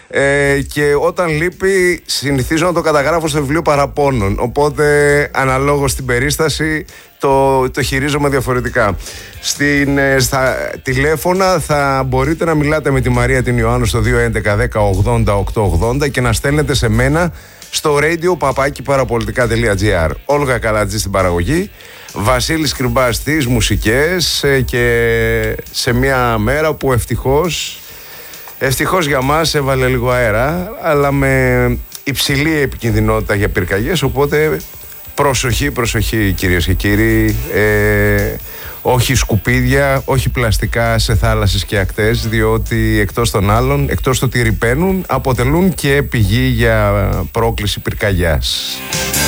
Και όταν λείπει συνηθίζω να το καταγράφω στο βιβλίο παραπώνων. Οπότε αναλόγως στην περίσταση το χειρίζομαι διαφορετικά. Στα τηλέφωνα θα μπορείτε να μιλάτε με τη Μαρία την Ιωάννου στο 211 10 80 880 και να στέλνετε σε μένα στο radio@parapolitica.gr. Όλγα Καλατζή στην παραγωγή, Βασίλης Κρυμπάς στις μουσικές, και σε μια μέρα που ευτυχώς για μας έβαλε λίγο αέρα, αλλά με υψηλή επικινδυνότητα για πυρκαγιές, οπότε προσοχή κυρίες και κύριοι, όχι σκουπίδια, όχι πλαστικά σε θάλασσες και ακτές, διότι εκτός των άλλων, εκτός το ότι ρυπαίνουν, αποτελούν και πηγή για πρόκληση πυρκαγιάς.